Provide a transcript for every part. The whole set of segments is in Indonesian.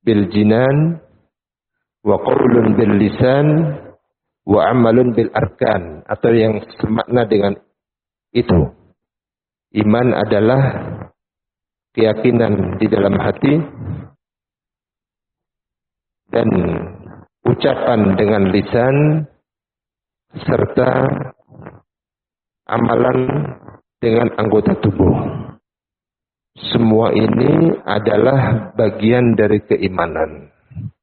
bil jinan wa qaulun bil lisan wa amalun bil arkan, atau yang semakna dengan itu. Iman adalah keyakinan di dalam hati dan ucapan dengan lisan serta amalan dengan anggota tubuh. Semua ini adalah bagian dari keimanan.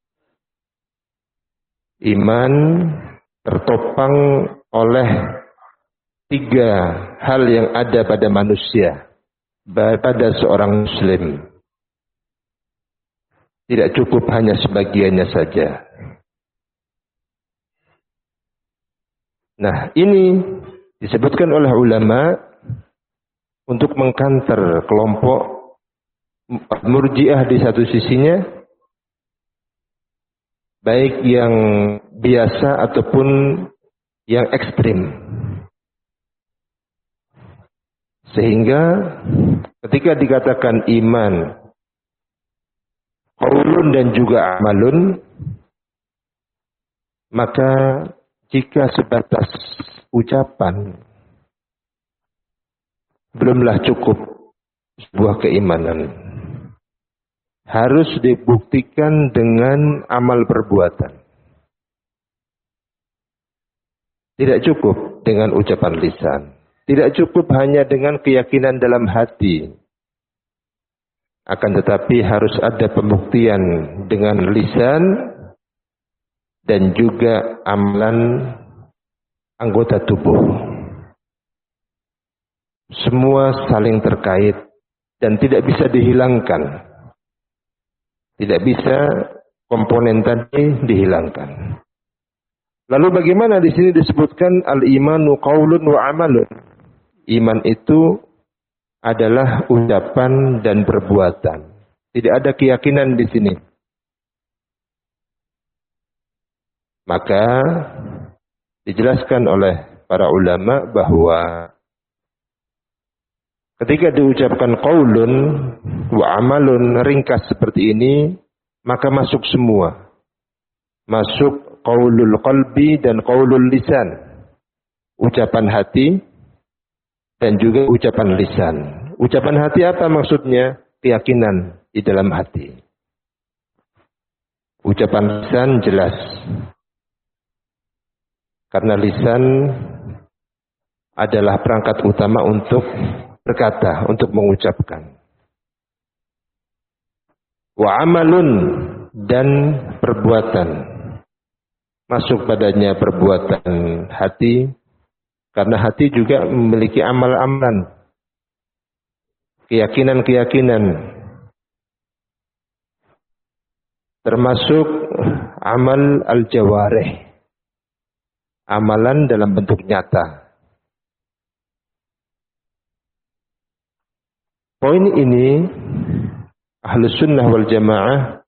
Iman tertopang oleh 3 hal yang ada pada manusia, pada seorang muslim. Tidak cukup hanya sebagiannya saja. Nah, ini disebutkan oleh ulama untuk mengkanter kelompok Murji'ah di satu sisinya, baik yang biasa ataupun yang ekstrim. Sehingga ketika dikatakan iman, qaulun dan juga amalun, maka jika sebatas ucapan belumlah cukup sebuah keimanan. Harus dibuktikan dengan amal perbuatan. Tidak cukup dengan ucapan lisan. Tidak cukup hanya dengan keyakinan dalam hati. Akan tetapi harus ada pembuktian dengan lisan dan juga amalan anggota tubuh. Semua saling terkait dan tidak bisa dihilangkan. Tidak bisa komponen tadi dihilangkan. Lalu bagaimana di sini disebutkan al-imanu qaulun wa amalun? Iman itu adalah ucapan dan perbuatan. Tidak ada keyakinan di sini. Maka dijelaskan oleh para ulama bahwa ketika diucapkan qaulun wa amalun ringkas seperti ini, maka masuk semua. Masuk qaulul qalbi dan qaulul lisan. Ucapan hati dan juga ucapan lisan. Ucapan hati apa maksudnya? Keyakinan di dalam hati. Ucapan lisan jelas. Karena lisan adalah perangkat utama untuk berkata, untuk mengucapkan. Wa amalun dan perbuatan. Masuk padanya perbuatan hati, karena hati juga memiliki amal-amalan. Keyakinan-keyakinan. Termasuk amal al-jawarih. Amalan dalam bentuk nyata. Poin ini Ahlus Sunnah wal Jamaah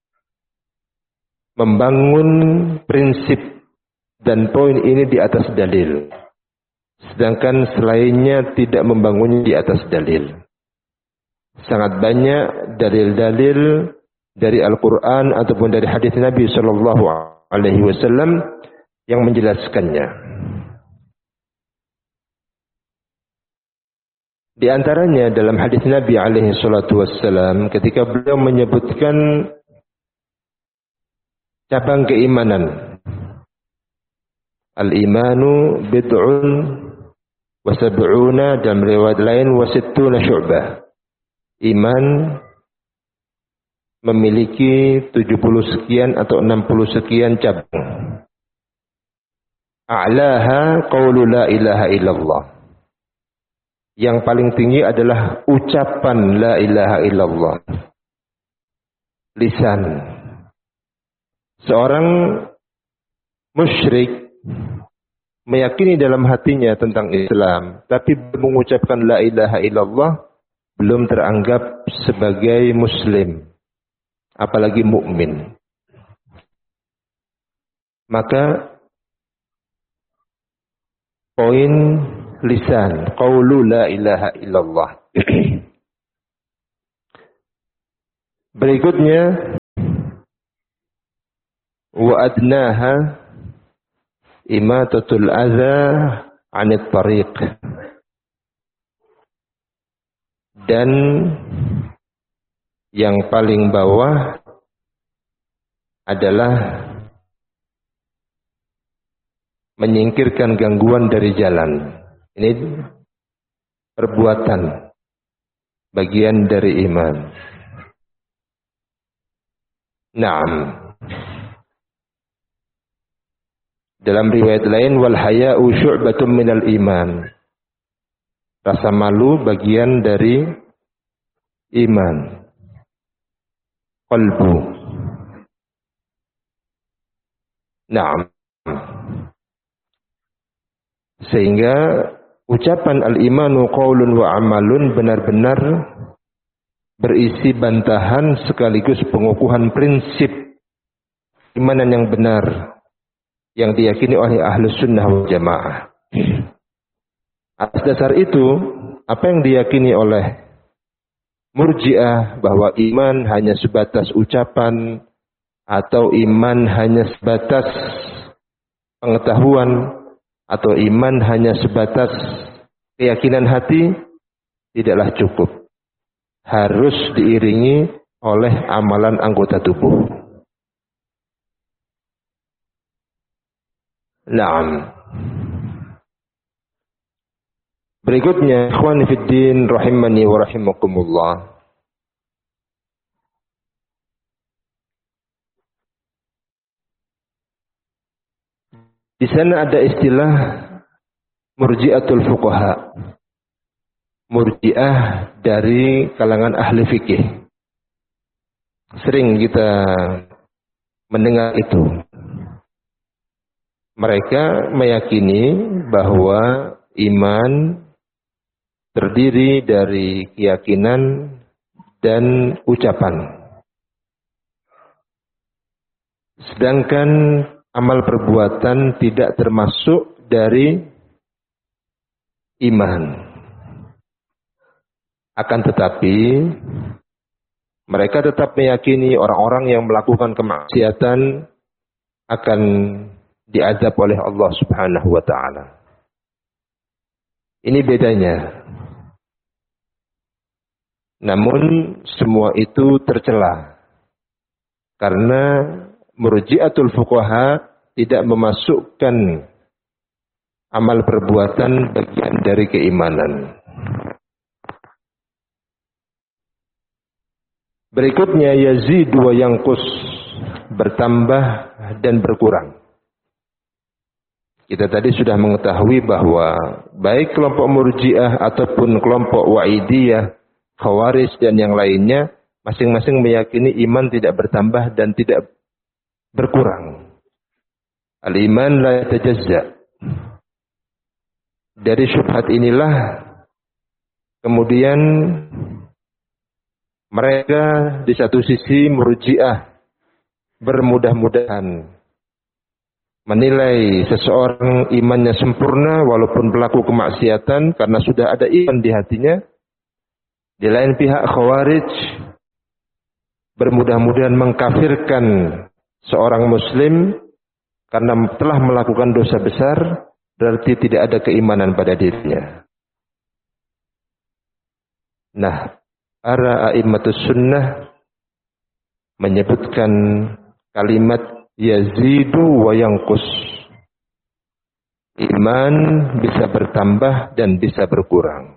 membangun prinsip dan poin ini di atas dalil. Sedangkan selainnya tidak membangunnya di atas dalil. Sangat banyak dalil-dalil dari Al-Quran ataupun dari hadis Nabi Sallallahu Alaihi Wasallam yang menjelaskannya. Di antaranya dalam hadis Nabi alaihi salatu wassalam ketika beliau menyebutkan cabang keimanan. Al-imanu bid'un wa sab'una, dalam riwayat lain wa sittuna syu'bah. Iman memiliki 70 sekian atau 60 sekian cabang. A'laha qaulu la ilaha illallah. Yang paling tinggi adalah ucapan la ilaha illallah. Lisan. Seorang musyrik meyakini dalam hatinya tentang Islam, tapi mengucapkan la ilaha illallah, belum teranggap sebagai muslim, apalagi mukmin. Maka poin lisan, qaulu la ilaha illallah. Berikutnya wa adnaha imatatul adza 'anit tariq. Dan yang paling bawah adalah menyingkirkan gangguan dari jalan. Ini perbuatan bagian dari iman. Naam. Dalam riwayat lain, wal haya'u syu'batun minal iman. Rasa malu bagian dari iman. Qalbu. Naam. Sehingga ucapan al-imanu qaulun wa amalun benar-benar berisi bantahan sekaligus pengukuhan prinsip imanan yang benar yang diyakini oleh ahlus sunnah wal jamaah. Atas dasar itu, apa yang diyakini oleh Murji'ah bahwa iman hanya sebatas ucapan atau iman hanya sebatas pengetahuan atau iman hanya sebatas keyakinan hati, tidaklah cukup. Harus diiringi oleh amalan anggota tubuh. Naam. Berikutnya, ikhwani fid din rahimani wa rahimakumullah. Di sana ada istilah murji'atul fuqaha. Murji'ah dari kalangan ahli fikih. Sering kita mendengar itu. Mereka meyakini bahwa iman terdiri dari keyakinan dan ucapan. Sedangkan amal perbuatan tidak termasuk dari iman. Akan tetapi, mereka tetap meyakini orang-orang yang melakukan kemaksiatan akan diazab oleh Allah Subhanahu wa ta'ala. Ini bedanya. Namun semua itu tercela. Karena murji'atul fuqaha tidak memasukkan amal perbuatan bagian dari keimanan. Berikutnya yazid wa yanqus, bertambah dan berkurang. Kita tadi sudah mengetahui bahwa baik kelompok Murji'ah ataupun kelompok Wa'idiyah, Khawarij dan yang lainnya masing-masing meyakini iman tidak bertambah dan tidak berkurang. Al-iman la yatajazza. Dari syubhat inilah kemudian mereka di satu sisi Murji'ah bermudah-mudahan menilai seseorang imannya sempurna walaupun pelaku kemaksiatan karena sudah ada iman di hatinya. Di lain pihak Khawarij bermudah-mudahan mengkafirkan seorang muslim karena telah melakukan dosa besar, berarti tidak ada keimanan pada dirinya. Nah, para a'immatus sunnah menyebutkan kalimat yazidu wa yanqus. Iman bisa bertambah dan bisa berkurang.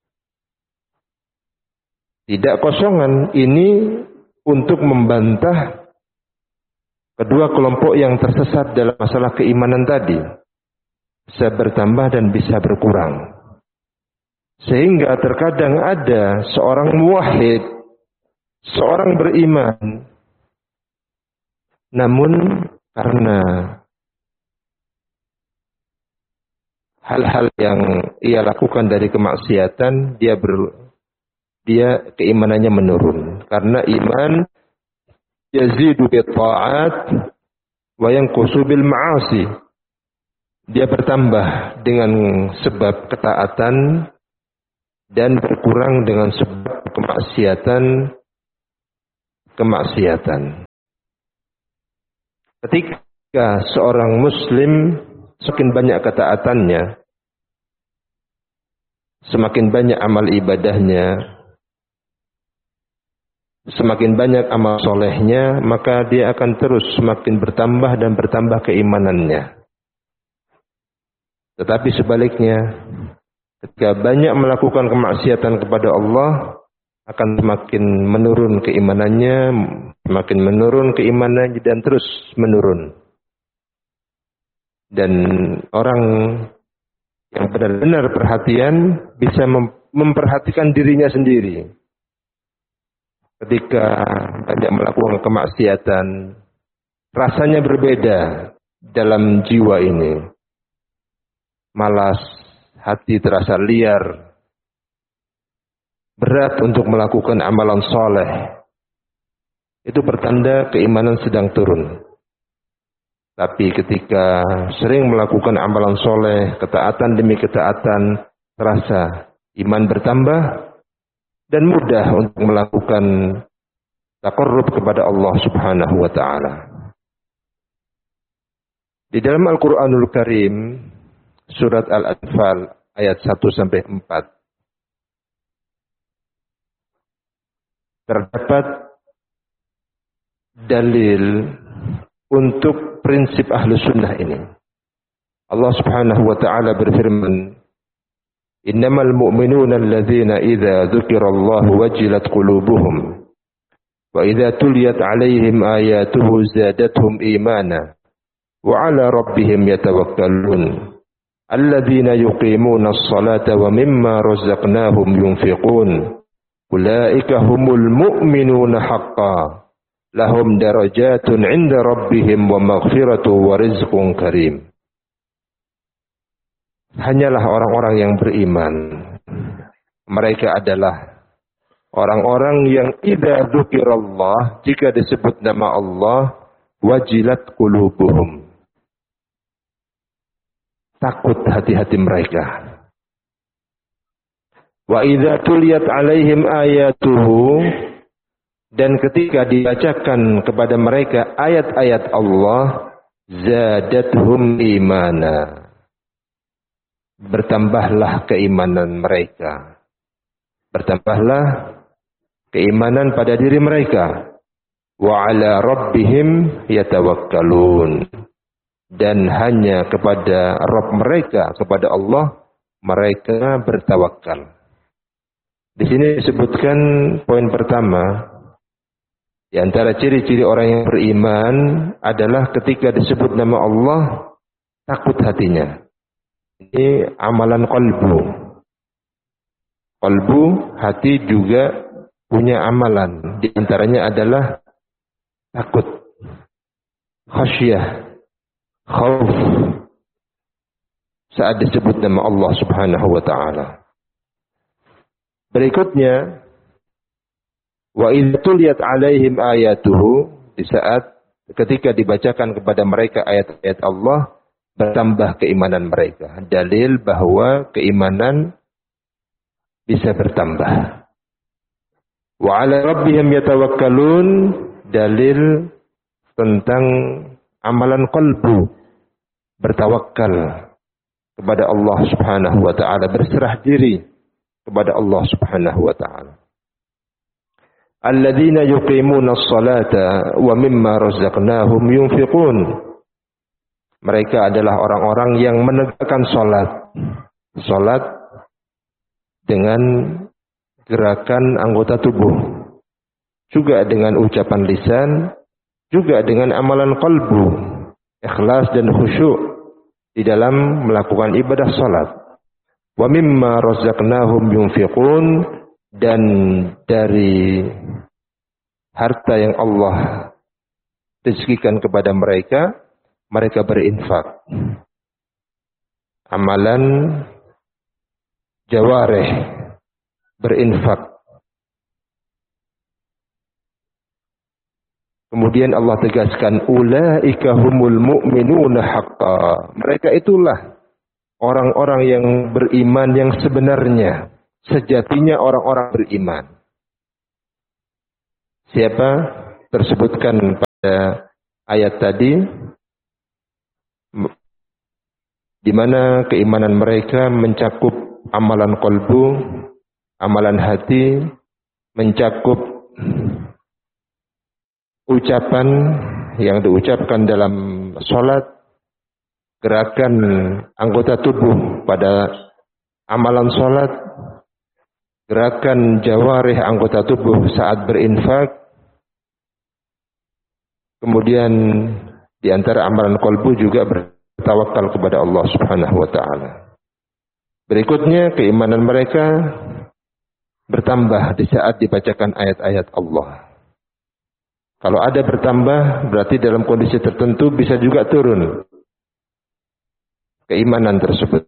Tidak kosongan ini untuk membantah kedua kelompok yang tersesat dalam masalah keimanan tadi. Bisa bertambah dan bisa berkurang. Sehingga terkadang ada seorang muwahhid, seorang beriman, namun karena hal-hal yang ia lakukan dari kemaksiatan, dia keimanannya menurun. Karena iman yazidu bi ta'at wa yanqusu bil ma'asi. Dia bertambah dengan sebab ketaatan dan berkurang dengan sebab kemaksiatan. Ketika seorang muslim semakin banyak ketaatannya, semakin banyak amal ibadahnya, semakin banyak amal solehnya, maka dia akan terus semakin bertambah dan bertambah keimanannya. Tetapi sebaliknya, ketika banyak melakukan kemaksiatan kepada Allah, akan semakin menurun keimanannya dan terus menurun. Dan orang yang benar-benar perhatian bisa memperhatikan dirinya sendiri. Ketika banyak melakukan kemaksiatan, rasanya berbeda dalam jiwa ini. Malas, hati terasa liar, berat untuk melakukan amalan soleh. Itu pertanda keimanan sedang turun. Tapi ketika sering melakukan amalan soleh, ketaatan demi ketaatan, terasa iman bertambah dan mudah untuk melakukan taqarrub kepada Allah Subhanahu wa taala. Di dalam Al-Qur'anul Karim, surat Al-Anfal ayat 1 sampai 4 terdapat dalil untuk prinsip ahlu sunnah ini. Allah Subhanahu wa taala berfirman, "Innamal mu'minuna alladzina idza dzukirallahu wajilat qulubuhum wa idza tuliyat 'alaihim ayatuhu zadatuhum imana wa 'ala rabbihim yatawakkalun." Alladzina yuqimuna as-salata wa mimma razaqnahum yunfiqun. Ulaika humul mu'minuna haqqan. Lahum darajatun 'inda rabbihim wa maghfiratu wa rizqun karim. Hanyalah orang-orang yang beriman. Mereka adalah orang-orang yang idza dzukirallah, jika disebut nama Allah, wajilat qulubuhum. Takut hati-hati mereka. Wa idza tuliyat 'alaihim ayatuhu, dan ketika dibacakan kepada mereka ayat-ayat Allah, zadatuhum imana. Bertambahlah keimanan mereka. Bertambahlah keimanan pada diri mereka. Wa 'ala rabbihim yatawakkalun. Dan hanya kepada Rabb mereka, kepada Allah, mereka bertawakal. Di sini disebutkan poin pertama, di antara ciri-ciri orang yang beriman adalah ketika disebut nama Allah, takut hatinya. Ini amalan qalbu. Qalbu, hati juga punya amalan. Di antaranya adalah takut, khasyah, khauf saat disebut nama Allah Subhanahu wa taala. Berikutnya, wa idza tuliyat 'alaihim ayatuhu, di saat ketika dibacakan kepada mereka ayat-ayat Allah, bertambah keimanan mereka. Dalil bahwa keimanan bisa bertambah. Wa 'ala rabbihim yatawakkalun, dalil tentang amalan qalbu, bertawakal kepada Allah Subhanahu wa taala, berserah diri kepada Allah Subhanahu wa taala. Alladzina yuqimuna as-salata wa mimma razaqnahum yunfiqun. Mereka adalah orang-orang yang menegakkan salat. Salat dengan gerakan anggota tubuh, juga dengan ucapan lisan, juga dengan amalan qalbu, ikhlas dan khusyuk di dalam melakukan ibadah salat. Wa mimma razaqnahum yunfiqun, dan dari harta yang Allah rezekikan kepada mereka, mereka berinfak. Amalan jawarih, berinfak. Kemudian Allah tegaskan, ulaika humul mu'minuna haqqan. Mereka itulah orang-orang yang beriman yang sebenarnya, sejatinya orang-orang beriman. Siapa? Tersebutkan pada ayat tadi, di mana keimanan mereka mencakup amalan qalbu, amalan hati, mencakup ucapan yang diucapkan dalam sholat, gerakan anggota tubuh pada amalan sholat, gerakan jawarih anggota tubuh saat berinfak, kemudian di antara amalan qalbu juga bertawakal kepada Allah Subhanahu wa taala. Berikutnya keimanan mereka bertambah di saat dibacakan ayat-ayat Allah. Kalau ada bertambah, berarti dalam kondisi tertentu bisa juga turun keimanan tersebut.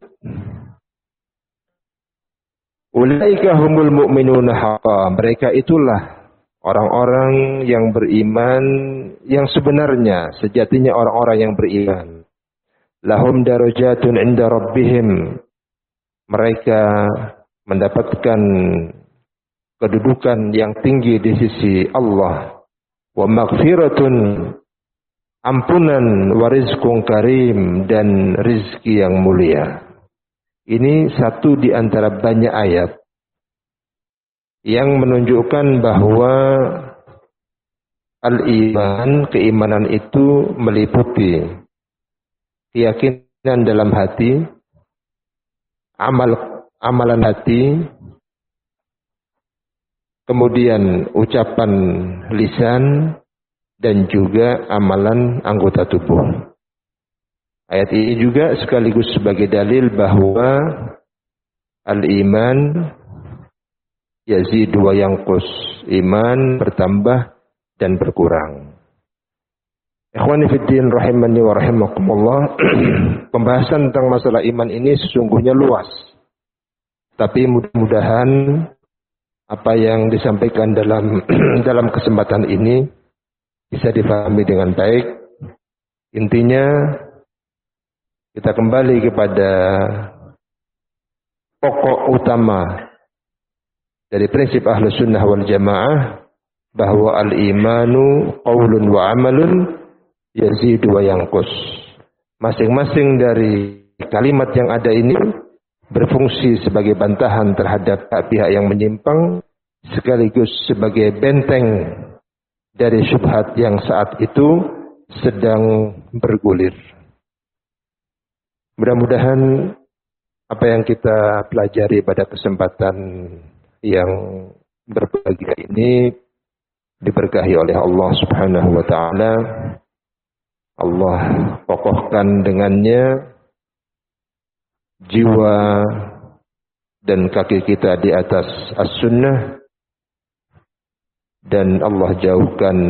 Ulaika humul mu'minuna haqqan. Mereka itulah orang-orang yang beriman yang sebenarnya, sejatinya orang-orang yang beriman. Lahum darajatun 'inda rabbihim. Mereka mendapatkan kedudukan yang tinggi di sisi Allah. Wa maghfiratun, ampunan, wa rizqun karim, dan rizki yang mulia. Ini satu di antara banyak ayat yang menunjukkan bahwa al-iman, keimanan itu meliputi keyakinan dalam hati, amalan hati, kemudian ucapan lisan, dan juga amalan anggota tubuh. Ayat ini juga sekaligus sebagai dalil bahwa al-iman yazidu wa yanqus. Iman bertambah dan berkurang. Ikhwani fiddin rahimani wa rahimakumullah. Pembahasan tentang masalah iman ini sesungguhnya luas. Tapi mudah-mudahan apa yang disampaikan dalam kesempatan ini bisa dipahami dengan baik. Intinya kita kembali kepada pokok utama dari prinsip Ahlus Sunnah wal Jamaah, bahwa al-imanu qaulun wa amalun yazidu wa yanqus. Masing-masing dari kalimat yang ada ini berfungsi sebagai bantahan terhadap pihak yang menyimpang, sekaligus sebagai benteng dari syubhat yang saat itu sedang bergulir. Mudah-mudahan apa yang kita pelajari pada kesempatan yang berbahagia ini diberkahi oleh Allah Subhanahu wa taala. Allah kokohkan dengannya jiwa dan kaki kita di atas as-sunnah, dan Allah jauhkan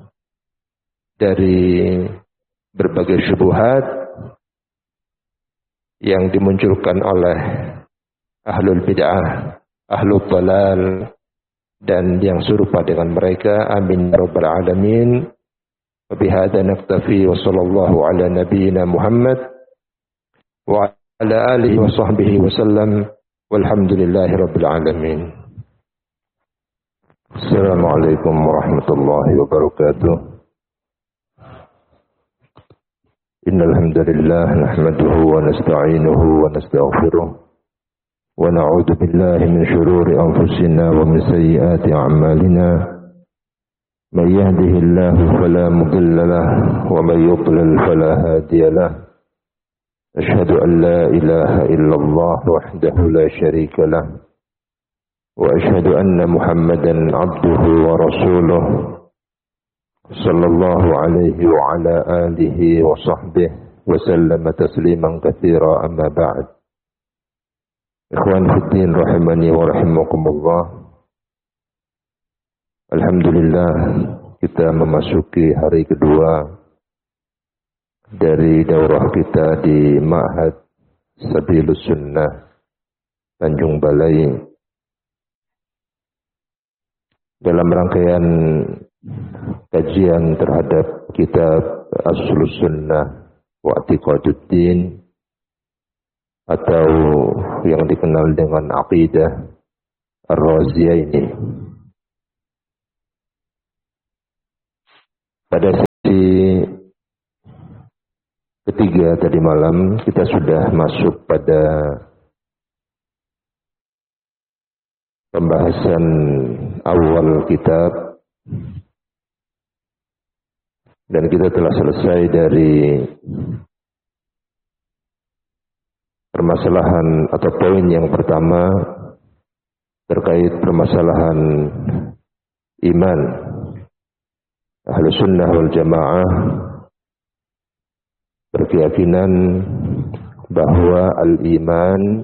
dari berbagai syubhat yang dimunculkan oleh ahlul bid'ah, ahlul dalal, dan yang serupa dengan mereka. Amin ya rabbal alamin. Wa bihadza naktafi wa sallallahu ala nabiyyina Muhammad wa ala alihi wa sahbihi wa sallam. Walhamdulillahi rabbil alamin. Assalamualaikum warahmatullahi wabarakatuh. إن الحمد لله نحمده ونستعينه ونستغفره ونعوذ بالله من شرور أنفسنا ومن سيئات أعمالنا من يهده الله فلا مضل له ومن يضلل فلا هادي له أشهد أن لا إله إلا الله وحده لا شريك له وأشهد أن محمدا عبده ورسوله صلى الله عليه وعلى آله وصحبه وسلم تسليما كثيرا. أما بعد. Ikhwan fiddin rahimani wa rahimakumullah. Alhamdulillah, kita memasuki hari kedua dari daurah kita di Ma'had Sabilus Sunnah Tanjung Balai, dalam rangkaian kajian terhadap kitab Aslus Sunnah wa I'tiqaduddin, atau yang dikenal dengan Aqidah Ar-Raziyaini. Pada sesi ketiga tadi malam kita sudah masuk pada pembahasan awal kitab dan kita telah selesai dari permasalahan atau poin yang pertama terkait permasalahan iman. Ahlus sunnah wal jamaah berkeyakinan bahwa al-iman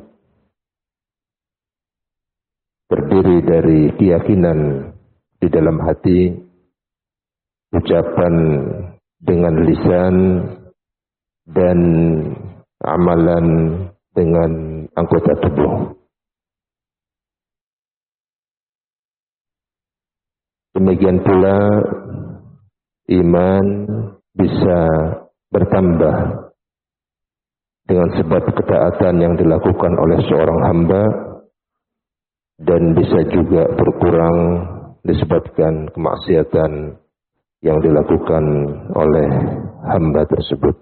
terdiri dari keyakinan di dalam hati, ucapan dengan lisan, dan amalan dengan anggota tubuh. Demikian pula iman bisa bertambah dengan sebab ketaatan yang dilakukan oleh seorang hamba dan bisa juga berkurang disebabkan kemaksiatan yang dilakukan oleh hamba tersebut.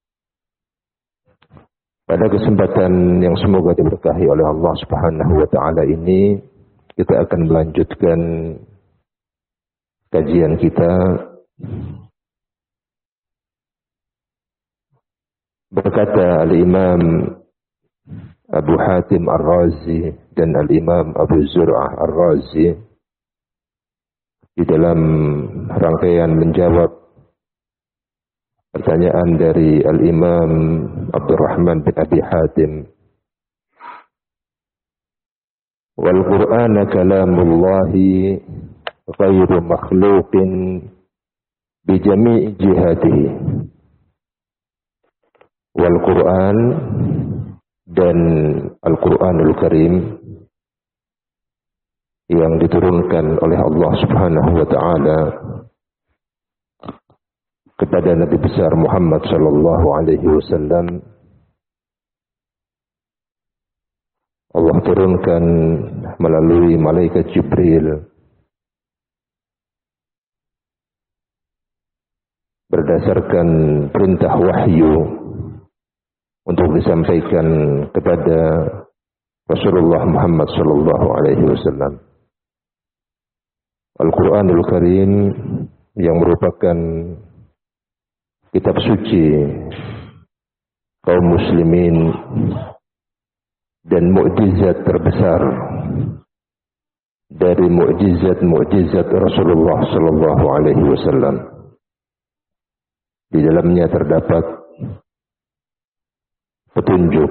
Pada kesempatan yang semoga diberkahi oleh Allah Subhanahu wa taala ini, kita akan melanjutkan kajian kita. Berkata al-Imam Abu Hatim Ar-Razi dan al-Imam Abu Zur'ah Ar-Razi di dalam rangkaian menjawab pertanyaan dari al-Imam Abdurrahman bin Abi Hatim, wal Qur'an kalamullahi ghairu makhluqin bi jami'i jihatihi. Wal Qur'an dan Al-Qur'anul Karim yang diturunkan oleh Allah Subhanahu wa taala kepada Nabi besar Muhammad sallallahu alaihi wasallam, Allah turunkan melalui malaikat Jibril berdasarkan perintah wahyu untuk disampaikan kepada Rasulullah Muhammad sallallahu alaihi wasallam. Al-Qur'anul Karim yang merupakan kitab suci kaum muslimin dan mukjizat terbesar dari mukjizat Rasulullah sallallahu alaihi wasallam. Di dalamnya terdapat petunjuk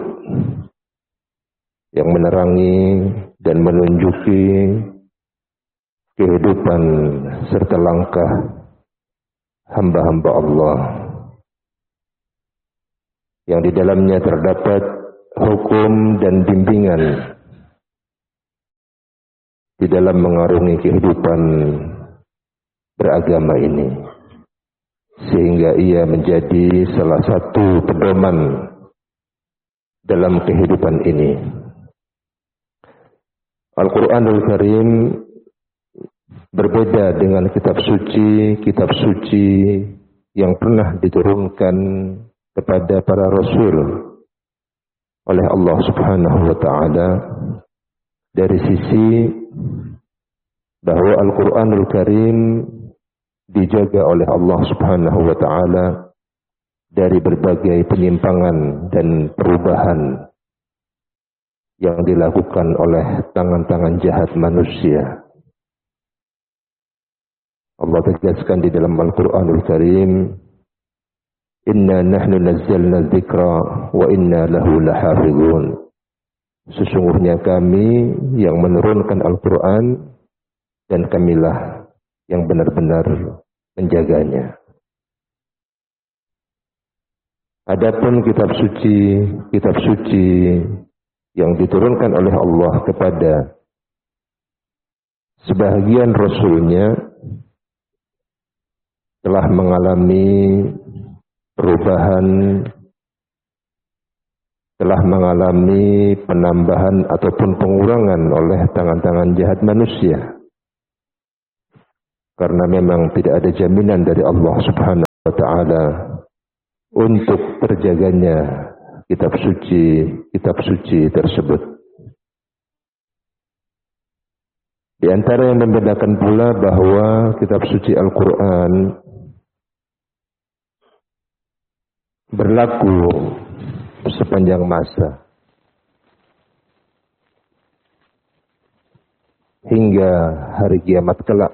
yang menerangi dan menunjuki kehidupan serta langkah hamba-hamba Allah, yang di dalamnya terdapat hukum dan bimbingan di dalam mengarungi kehidupan beragama ini, sehingga ia menjadi salah satu pedoman dalam kehidupan ini. Al-Qur'anul Karim berbeda dengan kitab suci yang pernah diturunkan kepada para rasul oleh Allah Subhanahu wa taala, dari sisi bahwa Al-Qur'anul Karim dijaga oleh Allah Subhanahu wa taala dari berbagai penyimpangan dan perubahan yang dilakukan oleh tangan-tangan jahat manusia. Allah tegaskan di dalam Al-Qur'anul Karim, "Inna nahnu nazzalna dzikra wa inna lahu lahafizun." Sesungguhnya kami yang menurunkan Al-Qur'an dan kamilah yang benar-benar menjaganya. Adapun kitab suci yang diturunkan oleh Allah kepada sebahagian rasulnya telah mengalami perubahan, telah mengalami penambahan ataupun pengurangan oleh tangan-tangan jahat manusia. Karena memang tidak ada jaminan dari Allah Subhanahu wa taala untuk terjaganya kitab suci tersebut. Di antara yang membedakan pula bahwa kitab suci Al-Quran berlaku sepanjang masa hingga hari kiamat kelak,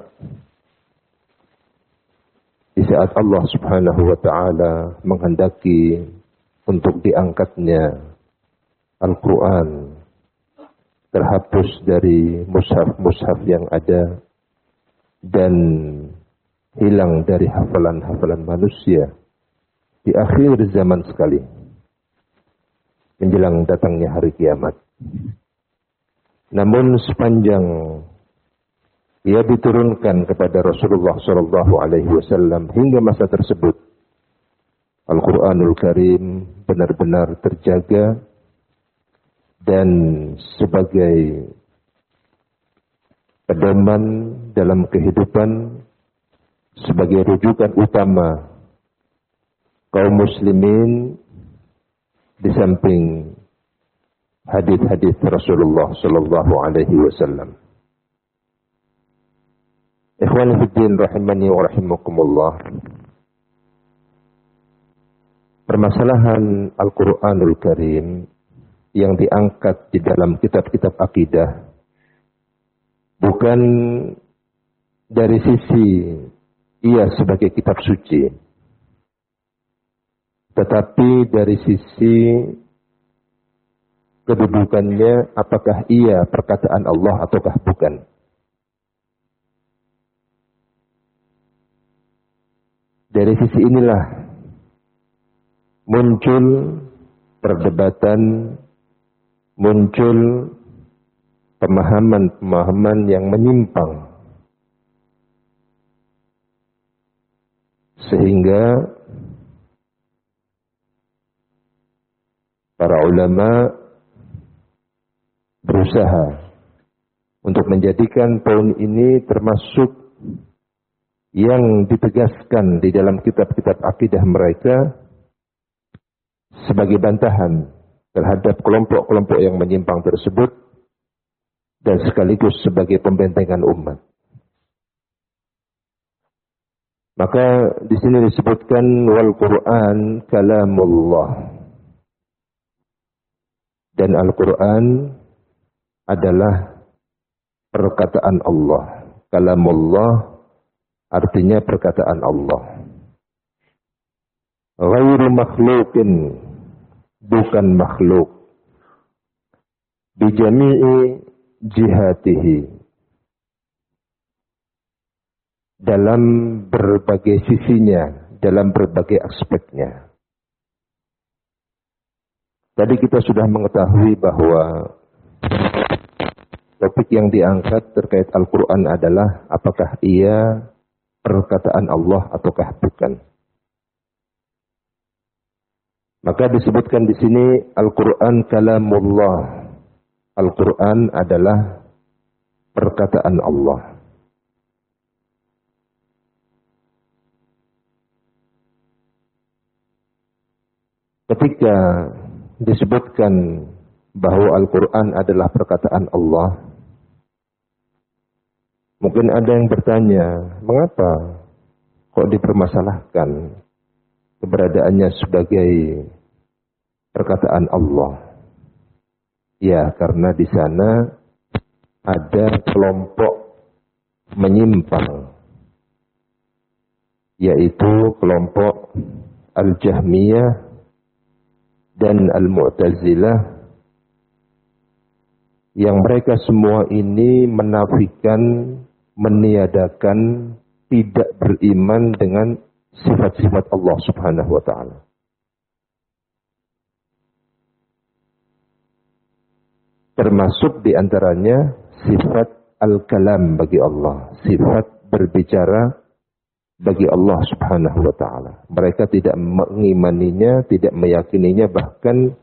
di saat Allah Subhanahu wa taala menghendaki untuk diangkatnya Al-Quran, terhapus dari mushaf-mushaf yang ada dan hilang dari hafalan-hafalan manusia di akhir zaman sekali, menjelang datangnya hari kiamat. Namun sepanjang ia diturunkan kepada Rasulullah SAW hingga masa tersebut, Al-Quranul Karim benar-benar terjaga dan sebagai pedoman dalam kehidupan, sebagai rujukan utama kaum muslimin di samping hadis-hadis Rasulullah sallallahu alaihi wasallam. Ikhwan fiddin rahimani wa rahimakumullah. Permasalahan Al-Quranul Karim yang diangkat di dalam kitab-kitab akidah bukan dari sisi ia sebagai kitab suci, tetapi dari sisi kedudukannya, apakah ia perkataan Allah ataukah bukan. Dari sisi inilah muncul perdebatan, muncul pemahaman-pemahaman yang menyimpang, sehingga para ulama berusaha untuk menjadikan poin ini termasuk yang ditegaskan di dalam kitab-kitab akidah mereka sebagai bantahan terhadap kelompok-kelompok yang menyimpang tersebut dan sekaligus sebagai pembentengan umat. Maka di sini disebutkan wal Quran kalamullah, dan Al-Quran adalah perkataan Allah. Kalamullah artinya perkataan Allah. Ghairu makhluqin, bukan makhluk. Bijami'i jihatihi, dalam berbagai sisinya, dalam berbagai aspeknya. Tadi kita sudah mengetahui bahwa topik yang diangkat terkait Al-Quran adalah apakah ia perkataan Allah ataukah bukan. Maka disebutkan di sini Al-Quran kalamullah. Al-Quran adalah perkataan Allah. Ketika disebutkan bahwa Al-Quran adalah perkataan Allah, mungkin ada yang bertanya, mengapa kok dipermasalahkan keberadaannya sebagai perkataan Allah? Ya, karena di sana ada kelompok menyimpang, yaitu kelompok Al-Jahmiyah dan Al-Mu'tazilah, yang mereka semua ini menafikan, meniadakan, tidak beriman dengan sifat-sifat Allah Subhanahu wa taala. Termasuk di antaranya sifat al-kalam bagi Allah, sifat berbicara bagi Allah Subhanahu wa taala. Mereka tidak mengimaninya, tidak meyakininya, bahkan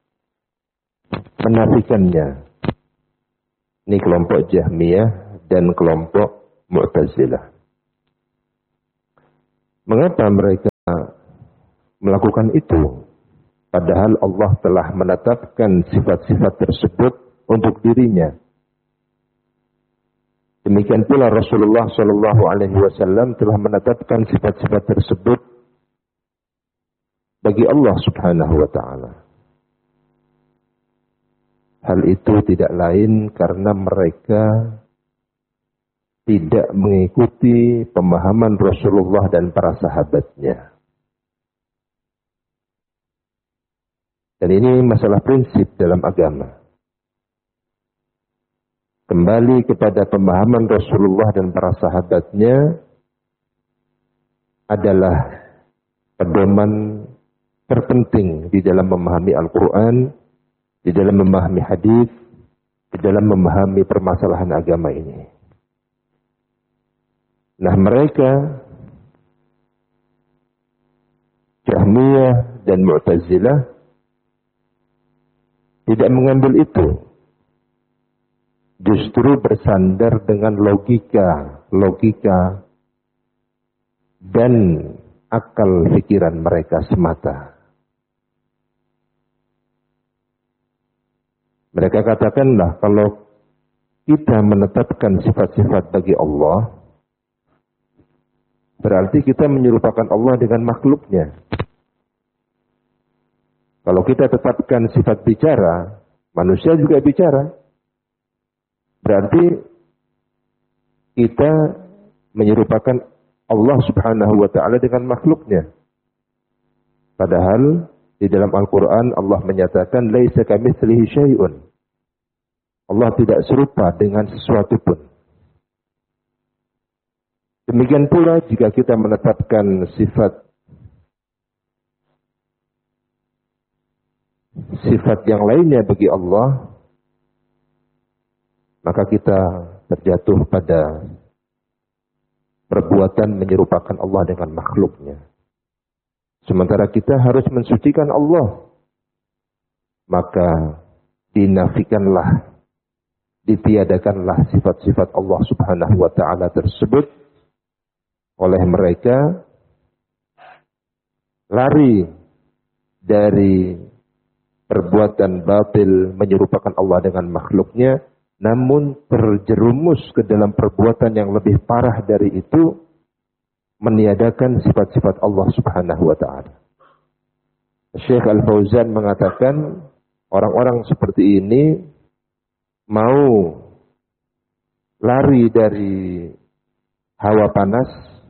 menafikannya. Ini kelompok Jahmiyah dan kelompok Mu'tazilah. Mengapa mereka melakukan itu. Padahal Allah telah menetapkan sifat-sifat tersebut untuk dirinya. Demikian pula Rasulullah Shallallahu Alaihi Wasallam telah menetapkan sifat-sifat tersebut bagi Allah Subhanahu Wa Taala. Hal itu tidak lain karena mereka tidak mengikuti pemahaman Rasulullah dan para sahabatnya. Dan ini masalah prinsip dalam agama. Kembali kepada pemahaman Rasulullah dan para sahabatnya adalah pedoman terpenting di dalam memahami Al-Quran, di dalam memahami hadis, di dalam memahami permasalahan agama ini. Nah, mereka Jahmiyah dan Mu'tazilah tidak mengambil itu. Justru bersandar dengan logika dan akal pikiran mereka semata. Mereka katakanlah kalau kita menetapkan sifat-sifat bagi Allah, berarti kita menyerupakan Allah dengan makhluknya. Kalau kita tetapkan sifat bicara, manusia juga bicara. Berarti kita menyerupakan Allah Subhanahu wa Ta'ala dengan makhluknya. Padahal di dalam Al-Quran Allah menyatakan laisa kamitslihi syai'un. Allah tidak serupa dengan sesuatu pun. Demikian pula jika kita menetapkan sifat yang lainnya bagi Allah, maka kita terjatuh pada perbuatan menyerupakan Allah dengan makhluknya. Sementara kita harus mensucikan Allah, maka dinafikanlah, ditiadakanlah sifat-sifat Allah Subhanahu wa Ta'ala tersebut oleh mereka, lari dari perbuatan batil menyerupakan Allah dengan makhluknya, namun terjerumus ke dalam perbuatan yang lebih parah dari itu, meniadakan sifat-sifat Allah Subhanahu wa Ta'ala. Syekh Al-Fauzan mengatakan orang-orang seperti ini mau lari dari hawa panas,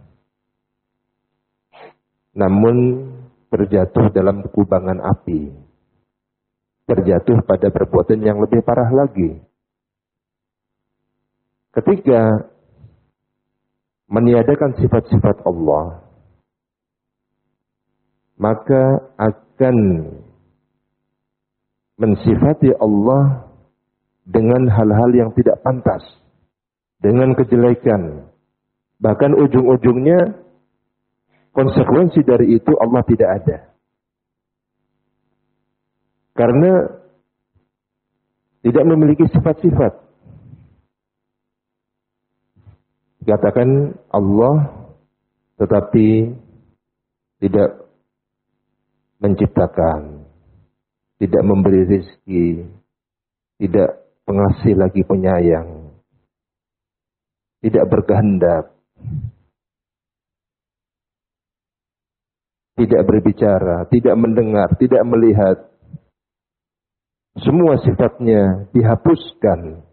namun terjatuh dalam kubangan api, terjatuh pada perbuatan yang lebih parah lagi. Ketika meniadakan sifat-sifat Allah, maka akan mensifati Allah dengan hal-hal yang tidak pantas, dengan kejelekan. Bahkan ujung-ujungnya konsekuensi dari itu Allah tidak ada. Karena tidak memiliki sifat-sifat. Dikatakan Allah tetapi tidak menciptakan, tidak memberi rezeki, tidak pengasih lagi penyayang, tidak berkehendak, tidak berbicara, tidak mendengar, tidak melihat. Semua sifatnya dihapuskan,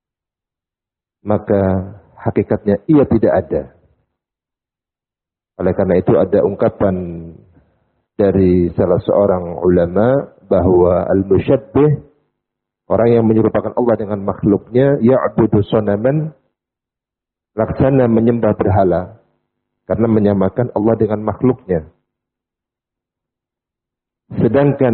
maka hakikatnya ia tidak ada. Oleh karena itu ada ungkapan dari salah seorang ulama bahwa al-musyabbih, orang yang menyerupakan Allah dengan makhluknya, ya'budu sonaman, laksana menyembah berhala, karena menyamakan Allah dengan makhluknya. Sedangkan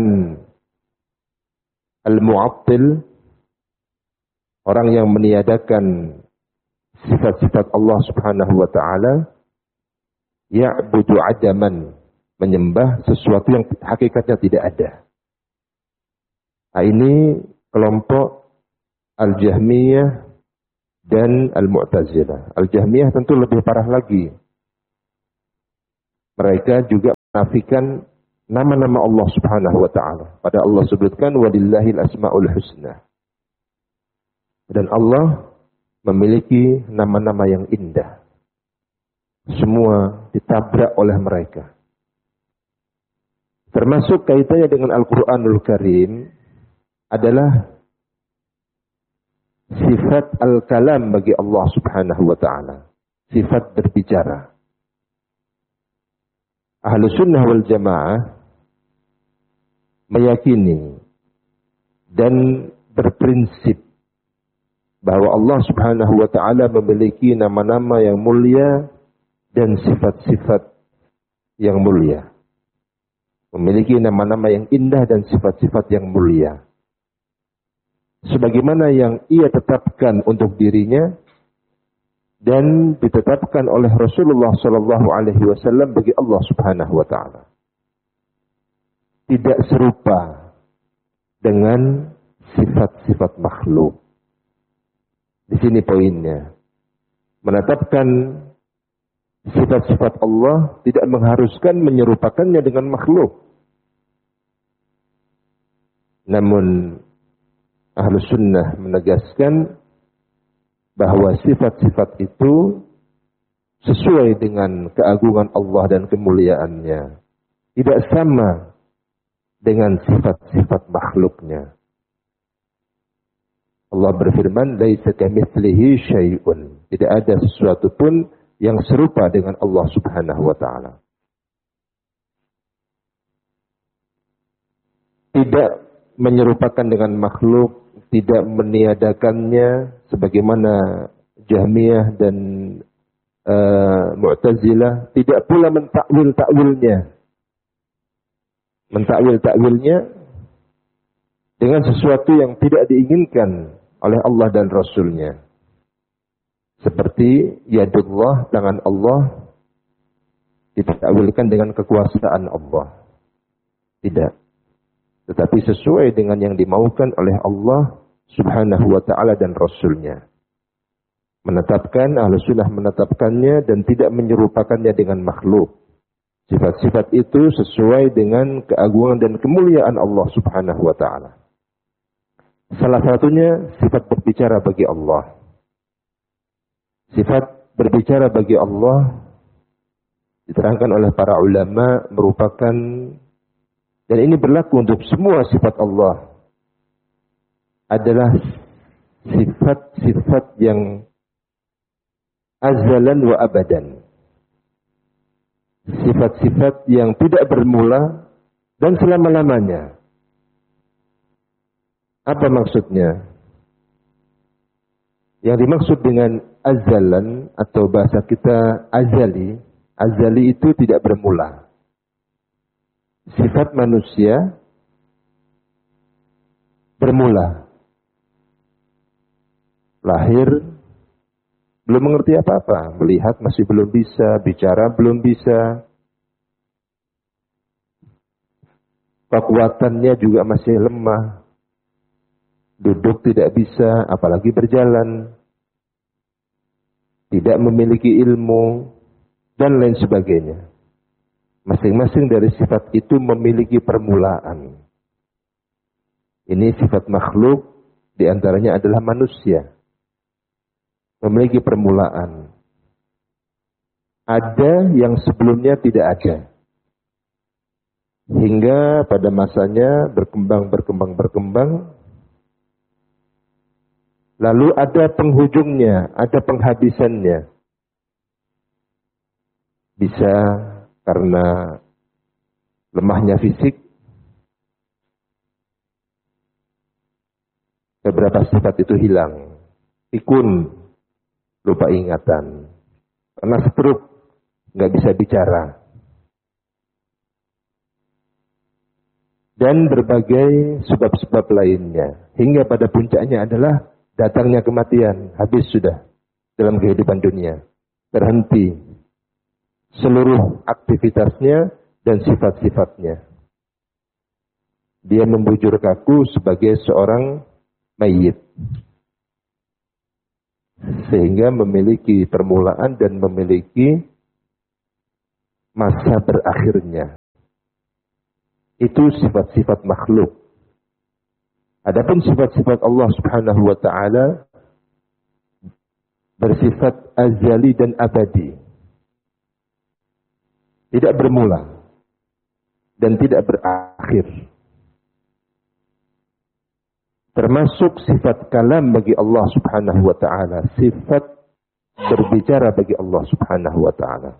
al-mu'attil, orang yang meniadakan sifat-sifat Allah Subhanahu wa Ta'ala, ya'budu adaman, menyembah sesuatu yang hakikatnya tidak ada. Nah, ini kelompok Al-Jahmiyah dan Al-Mu'tazilah. Al-Jahmiyah tentu lebih parah lagi. Mereka juga menafikan nama-nama Allah Subhanahu wa taala. Pada Allah sebutkan walillahil asmaul husna. Dan Allah memiliki nama-nama yang indah. Semua ditabrak oleh mereka. Termasuk kaitannya dengan Al-Qur'anul Karim adalah sifat al-kalam bagi Allah Subhanahu wa taala. Sifat berbicara. Ahlus sunnah wal jamaah meyakini dan berprinsip bahwa Allah Subhanahu wa taala memiliki nama-nama yang mulia dan sifat-sifat yang mulia. Memiliki nama-nama yang indah dan sifat-sifat yang mulia. Sebagaimana yang ia tetapkan untuk dirinya dan ditetapkan oleh Rasulullah sallallahu alaihi wasallam bagi Allah Subhanahu wa taala. Tidak serupa dengan sifat-sifat makhluk. Di sini poinnya. Menetapkan sifat-sifat Allah tidak mengharuskan menyerupakannya dengan makhluk. Namun Ahlus Sunnah menegaskan bahwa sifat-sifat itu sesuai dengan keagungan Allah dan kemuliaannya. Tidak sama dengan sifat-sifat makhluknya. Allah berfirman, "Laisa kamitslihi syai'un." Tidak ada sesuatu pun yang serupa dengan Allah Subhanahu wa taala. Tidak menyerupakan dengan makhluk, tidak meniadakannya sebagaimana Jahmiyah dan Mu'tazilah, tidak pula mentakwil-takwilnya. Mentakwil-takwilnya dengan sesuatu yang tidak diinginkan oleh Allah dan Rasulnya. Seperti yadullah, tangan Allah, ditakwilkan dengan kekuasaan Allah. Tidak. Tetapi sesuai dengan yang dimaukan oleh Allah Subhanahu wa ta'ala dan Rasulnya. Menetapkan, Ahlus Sunnah menetapkannya dan tidak menyerupakannya dengan makhluk. Sifat-sifat itu sesuai dengan keagungan dan kemuliaan Allah Subhanahu wa ta'ala. Salah satunya sifat berbicara bagi Allah. Sifat berbicara bagi Allah diterangkan oleh para ulama merupakan, dan ini berlaku untuk semua sifat Allah, adalah sifat-sifat yang azalan wa abadan. Sifat-sifat yang tidak bermula dan selama-lamanya. Apa maksudnya? Yang dimaksud dengan azalan atau bahasa kita azali, azali itu tidak bermula. Sifat manusia bermula. Lahir, belum mengerti apa-apa. Melihat masih belum bisa, bicara belum bisa. Kekuatannya juga masih lemah. Duduk tidak bisa, apalagi berjalan. Tidak memiliki ilmu, dan lain sebagainya. Masing-masing dari sifat itu memiliki permulaan. Ini sifat makhluk, diantaranya adalah manusia. Memiliki permulaan. Ada yang sebelumnya tidak ada. Hingga pada masanya berkembang. Lalu ada penghujungnya, ada penghabisannya. Bisa karena lemahnya fisik. Beberapa sifat itu hilang. Pikun, lupa ingatan. Karena stroke, nggak bisa bicara. Dan berbagai sebab-sebab lainnya. Hingga pada puncaknya adalah datangnya kematian. Habis sudah dalam kehidupan dunia. Terhenti seluruh aktivitasnya dan sifat-sifatnya. Dia membujur kaku sebagai seorang mayit. Sehingga memiliki permulaan dan memiliki masa berakhirnya. Itu sifat-sifat makhluk. Adapun sifat-sifat Allah Subhanahu wa taala bersifat azali dan abadi. Tidak bermula dan tidak berakhir. Termasuk sifat kalam bagi Allah Subhanahu wa taala, sifat berbicara bagi Allah Subhanahu wa taala.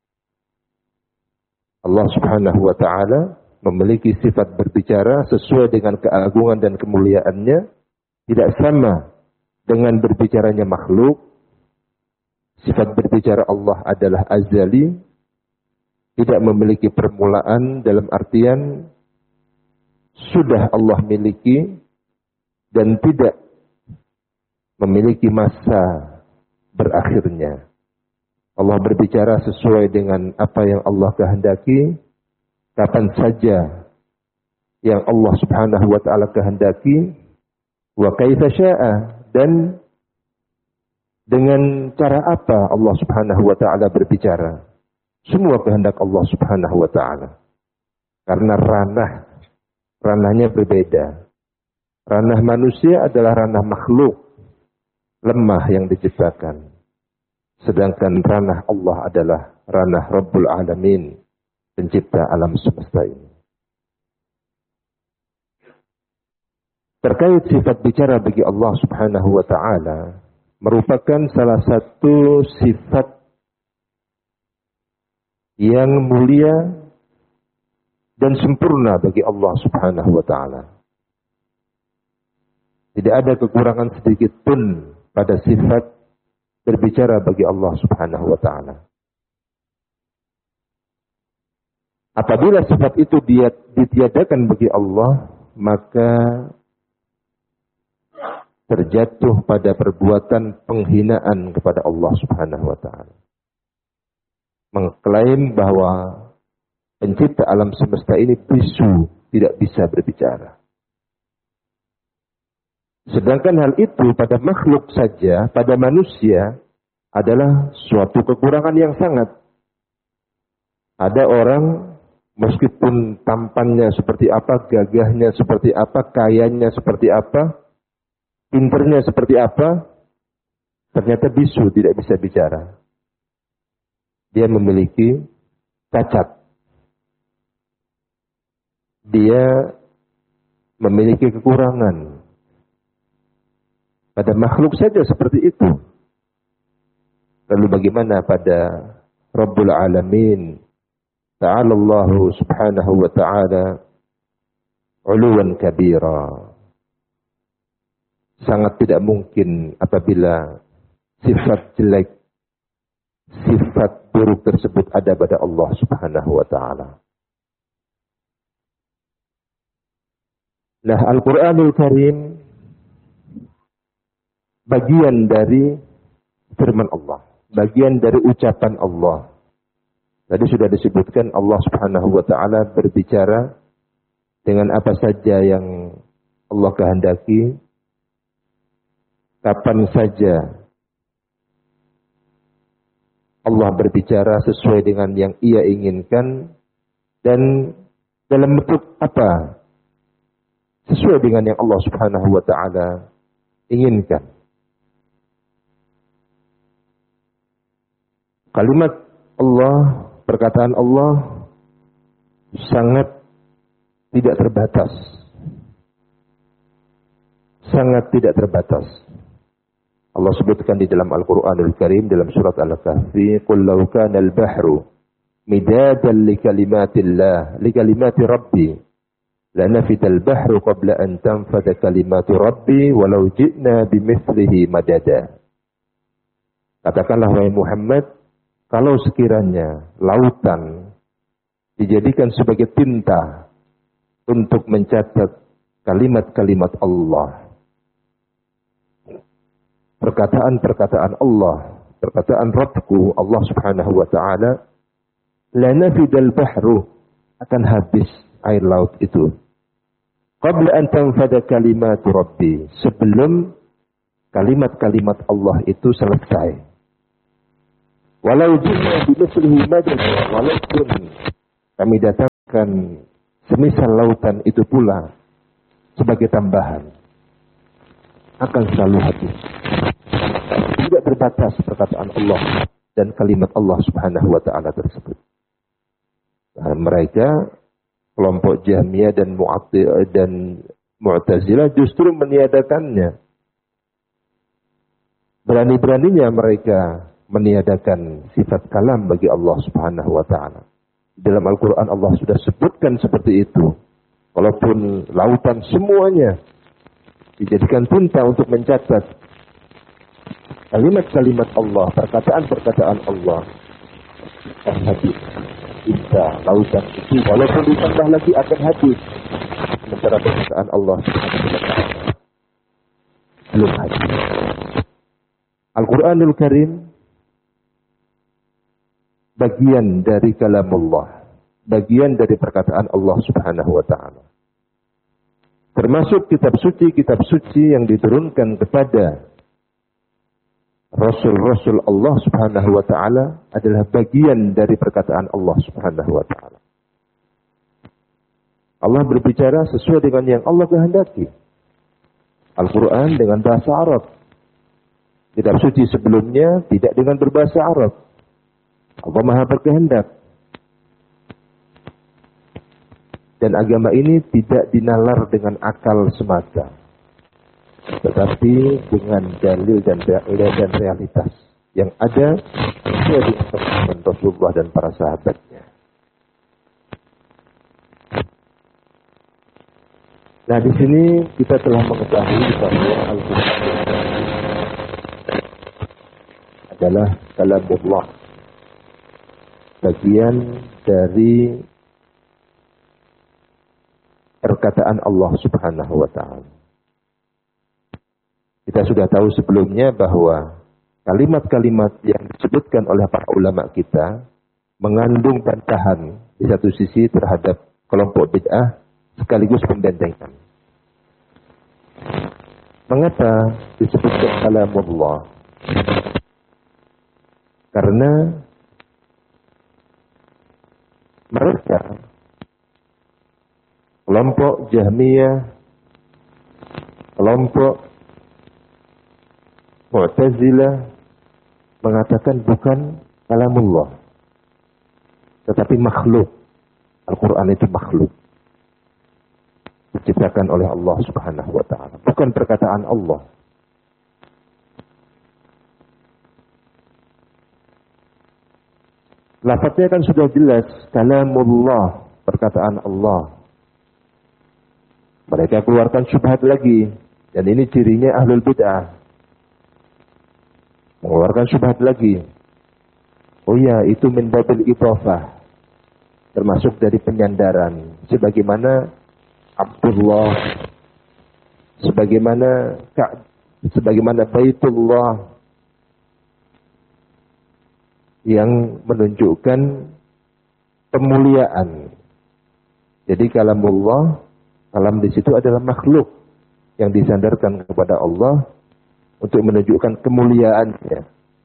Allah Subhanahu wa taala memiliki sifat berbicara sesuai dengan keagungan dan kemuliaannya, tidak sama dengan berbicaranya makhluk. Sifat berbicara Allah adalah azali, tidak memiliki permulaan dalam artian sudah Allah miliki dan tidak memiliki masa berakhirnya. Allah berbicara sesuai dengan apa yang Allah kehendaki, kapan saja yang Allah Subhanahu wa taala kehendaki, wa kaifa syaa, dan dengan cara apa Allah Subhanahu wa taala berbicara. Semua kehendak Allah Subhanahu wa taala. Karena ranahnya berbeda. Ranah manusia adalah ranah makhluk, lemah yang diciptakan. Sedangkan ranah Allah adalah ranah Rabbul Alamin, pencipta alam semesta ini. Terkait sifat bicara bagi Allah Subhanahu wa taala merupakan salah satu sifat yang mulia dan sempurna bagi Allah Subhanahu wa taala. Tidak ada kekurangan sedikit pun pada sifat berbicara bagi Allah Subhanahu wa taala. Apabila sifat itu ditiadakan bagi Allah, maka terjatuh pada perbuatan penghinaan kepada Allah Subhanahu wa taala. Mengklaim bahwa pencipta alam semesta ini bisu, tidak bisa berbicara. Sedangkan hal itu pada makhluk saja, pada manusia adalah suatu kekurangan yang sangat. Ada orang meskipun tampannya seperti apa, gagahnya seperti apa, kayanya seperti apa, pinternya seperti apa, ternyata bisu, tidak bisa bicara. Dia memiliki cacat. Dia memiliki kekurangan. Pada makhluk saja seperti itu. Lalu bagaimana pada Rabbul Alamin? Ta'ala Allah Subhanahu wa ta'ala uluwan kabira. Sangat tidak mungkin apabila sifat jelek, sifat buruk tersebut ada pada Allah Subhanahu wa ta'ala. Nah, Al-Quranul Karim bagian dari firman Allah, bagian dari ucapan Allah. Tadi sudah disebutkan Allah Subhanahu wa taala berbicara dengan apa saja yang Allah kehendaki, kapan saja Allah berbicara sesuai dengan yang Ia inginkan, dan dalam bentuk apa? Sesuai dengan yang Allah Subhanahu wa taala inginkan. Kalimat Allah, perkataan Allah sangat tidak terbatas. Sangat tidak terbatas. Allah sebutkan di dalam Al-Quranul Karim dalam surat Al-Kahfi, "Qul law kana al-bahru midadan li kalimatillah, li kalimati rabbi, lanafida al-bahru qabla an tanfada kalimatu rabbi walau ji'na bimithlihi madada." Katakanlah wahai Muhammad, kalau sekiranya lautan dijadikan sebagai tinta untuk mencatat kalimat-kalimat Allah, perkataan-perkataan Allah, perkataan Rabbku Allah Subhanahu wa taala, lanafidal bahru, akan habis air laut itu. Qabla an tanfada kalimatu Rabbi, sebelum kalimat-kalimat Allah itu selesai. Walau ji'na bimithlihi madad, walaupun kami datangkan semisal lautan itu pula sebagai tambahan akan selalu habis. Tidak terbatas perkataan Allah dan kalimat Allah Subhanahu wa taala tersebut. Nah, mereka kelompok Jahmiyah dan Mu'tazilah justru meniadakannya. Berani-beraninya mereka meniadakan sifat kalam bagi Allah Subhanahu wa taala. Dalam Al-Qur'an Allah sudah sebutkan seperti itu. Walaupun lautan semuanya dijadikan tinta untuk mencatat kalimat-kalimat Allah, perkataan-perkataan Allah, akan habis. Tinta lautan itu walaupun ditambah lagi akan habis. Sementara perkataan Allah belum habis. Al-Quranul Karim bagian dari kalamullah, bagian dari perkataan Allah Subhanahu wa taala. Termasuk kitab suci yang diturunkan kepada Rasul-Rasul Allah Subhanahu wa taala adalah bagian dari perkataan Allah Subhanahu wa taala. Allah berbicara sesuai dengan yang Allah kehendaki. Al-Quran dengan bahasa Arab. Kitab suci sebelumnya tidak dengan berbahasa Arab. Allah Maha berkehendak. Dan agama ini tidak dinalar dengan akal semata, tetapi dengan dalil dan realitas yang ada sesuai dengan pemahaman Rasulullah dan para sahabatnya. Nah, di sini kita telah mengetahui bahwa Al-Quran adalah kalamullah, bagian dari perkataan Allah Subhanahu wa taala. Kita sudah tahu sebelumnya bahwa kalimat-kalimat yang disebutkan oleh para ulama kita mengandung bantahan di satu sisi terhadap kelompok bid'ah sekaligus pembentengan. Mengapa disebutkan kalamullah? Karena mereka kelompok Jahmiyah, kelompok Mu'tazilah mengatakan bukan kalamullah, tetapi makhluk. Al-Quran itu makhluk, diciptakan oleh Allah Subhanahu wa taala, bukan perkataan Allah. Lafadznya kan sudah jelas, kalamullah, perkataan Allah. Mereka keluarkan syubhat lagi, dan ini cirinya ahlul bid'ah. Mengeluarkan syubhat lagi. Oh ya, itu min babil idhafah, termasuk dari penyandaran. Sebagaimana Abdullah, sebagaimana Baitullah, yang menunjukkan pemuliaan. Jadi kalamullah, kalam di situ adalah makhluk yang disandarkan kepada Allah untuk menunjukkan kemuliaannya.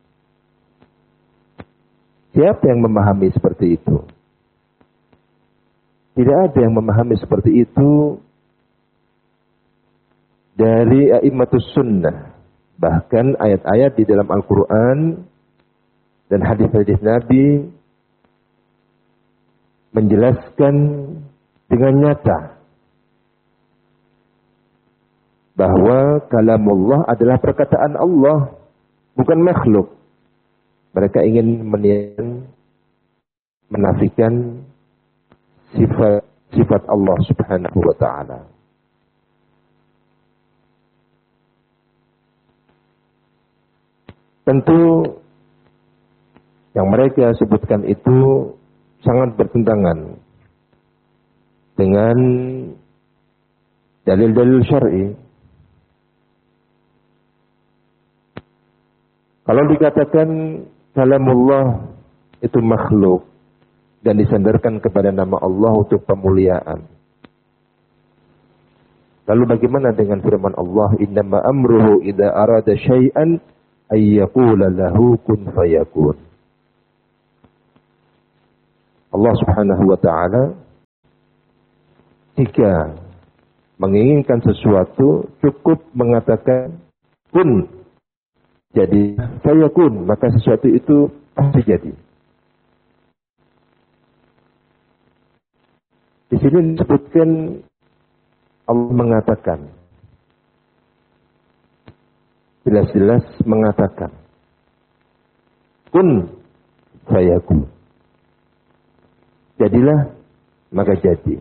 Siapa yang memahami seperti itu? Tidak ada yang memahami seperti itu dari a'immatus sunnah. Bahkan ayat-ayat di dalam Al-Quran dan hadis-hadis Nabi menjelaskan dengan nyata bahwa kalamullah adalah perkataan Allah, bukan makhluk. Mereka ingin menafikan sifat Allah Subhanahu wa taala. Tentu yang mereka sebutkan itu sangat bertentangan dengan dalil-dalil syar'i. Kalau dikatakan kalamullah itu makhluk dan disandarkan kepada nama Allah untuk pemuliaan, lalu bagaimana dengan firman Allah, innama amruhu idza arada syai'an ay yaqula lahu kun fayakun. Allah Subhanahu wa taala Jika menginginkan sesuatu, cukup mengatakan kun. Jadi, saya kun, maka sesuatu itu pasti jadi. Di sini disebutkan Allah mengatakan, jelas-jelas mengatakan, kun fayakun. Jadilah, maka jadi.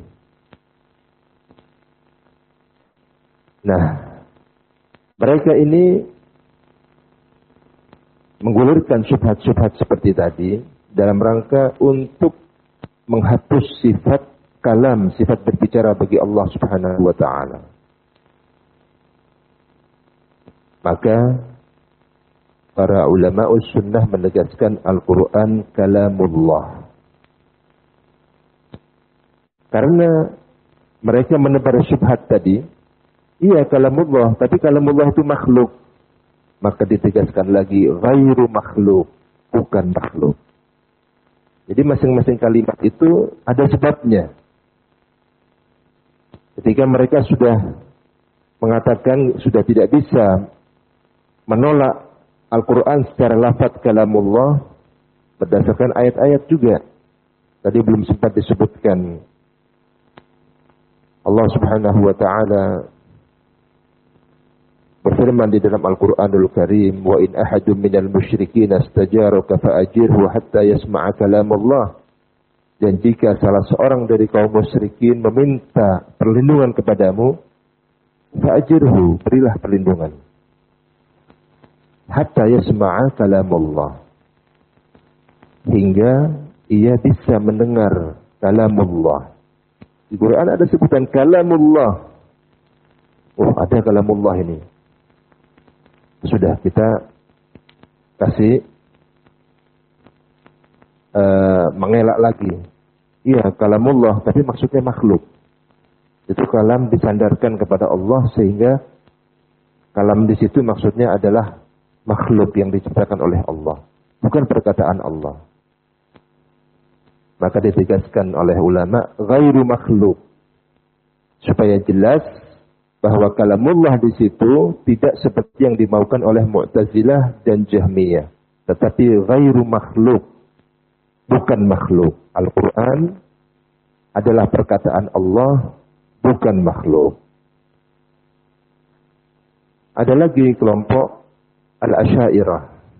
Nah, mereka ini menggulirkan syubhat-syubhat seperti tadi dalam rangka untuk menghapus sifat kalam, sifat berbicara bagi Allah Subhanahu wa taala. Maka para ulama sunnah menegaskan Al-Quran kalamullah. Karena mereka menebar syubhat tadi, iya kalamullah, tapi kalamullah itu makhluk. Maka ditegaskan lagi, ghairu makhluk, bukan makhluk. Jadi masing-masing kalimat itu ada sebabnya. Ketika mereka sudah mengatakan, sudah tidak bisa menolak Al-Quran secara lafaz kalamullah, berdasarkan ayat-ayat juga. Tadi belum sempat disebutkan. Allah Subhanahu wa ta'ala berfirman di dalam Al-Quranul Karim, wa in ahadun minal musyrikin astajaraka fa'ajirhu hatta yasma'a kalamullah. Dan jika salah seorang dari kaum musyrikin meminta perlindungan kepadamu, fa'ajirhu, berilah perlindungan. Hatta yasma'a kalamullah. Hingga ia bisa mendengar kalamullah. Di Quran ada sebutan kalamullah. Oh, ada kalamullah ini. Sudah kita kasih mengelak lagi. Iya, kalamullah, tapi maksudnya makhluk. Itu kalam disandarkan kepada Allah sehingga kalam di situ maksudnya adalah makhluk yang diciptakan oleh Allah, bukan perkataan Allah. Maka ditegaskan oleh ulama ghairu makhluk, supaya jelas bahwa kalamullah di situ tidak seperti yang dimaukan oleh Mu'tazilah dan Jahmiyah, tetapi ghairu makhluk, bukan makhluk. Al-Quran adalah perkataan Allah, bukan makhluk. Ada lagi kelompok Al-Asy'ariyah.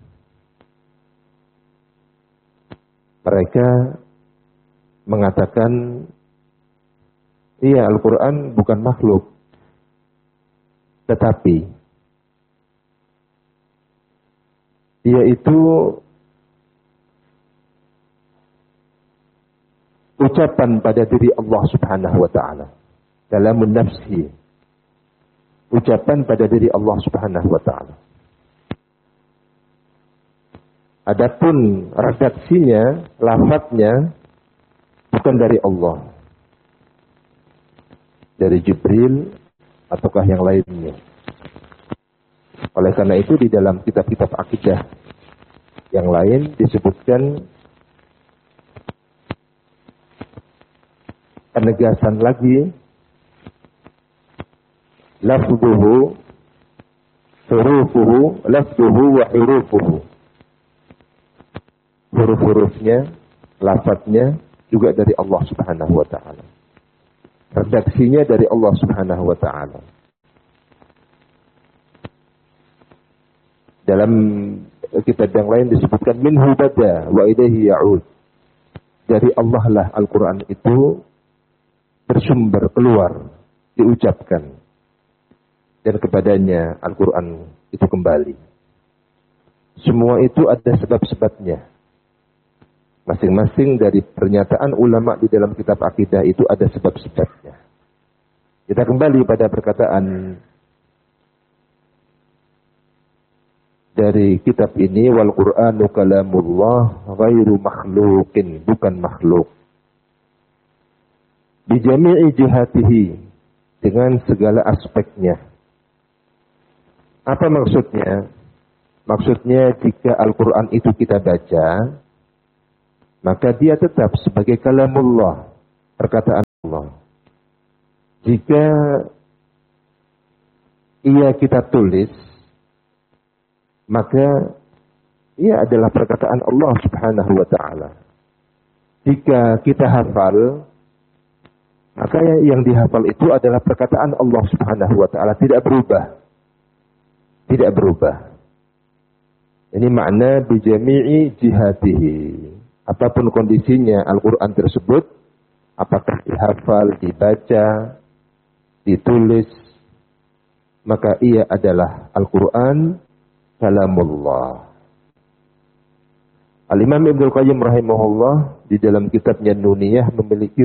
Mereka mengatakan, iya, Al-Quran bukan makhluk, tetapi dia itu ucapan pada diri Allah Subhanahu wa ta'ala. Kalamun nafsi. Ucapan pada diri Allah Subhanahu wa ta'ala. Adapun redaksinya, lafadznya bukan dari Allah. Dari Jibril ataukah yang lainnya. Oleh karena itu di dalam kitab-kitab akidah yang lain disebutkan penegasan lagi, lafzuhu, hurufuhu, lafzuhu wa hurufuhu. Huruf-hurufnya, lafadznya juga dari Allah Subhanahu wa ta'ala. Redaksinya dari Allah Subhanahu wa ta'ala. Dalam kitab yang lain disebutkan minhu bada wa ilaihi ya'ud. Dari Allah lah Al-Quran itu bersumber, keluar, diucapkan. Dan kepadanya Al-Quran itu kembali. Semua itu ada sebab-sebabnya. Masing-masing dari pernyataan ulama di dalam kitab akidah itu ada sebab-sebabnya. Kita kembali pada perkataan dari kitab ini, wal Qur'anu kalamullah ghairu makhluqin, bukan makhluk. Bi jami'i jihatihi, dengan segala aspeknya. Apa maksudnya? Maksudnya jika Al-Quran itu kita baca, maka dia tetap sebagai kalamullah, perkataan Allah. jika ia kita tulis, maka ia adalah perkataan Allah Subhanahu wa ta'ala. Jika kita hafal, maka yang dihafal itu adalah perkataan Allah Subhanahu wa ta'ala, tidak berubah. Tidak berubah. Ini makna bijami'i jihatihi. Apapun kondisinya Al-Quran tersebut, apakah dihafal, dibaca, ditulis, maka ia adalah Al-Quran kalamullah. Al-Imam Ibnu Qayyim rahimahullah di dalam kitabnya Nuniyah memiliki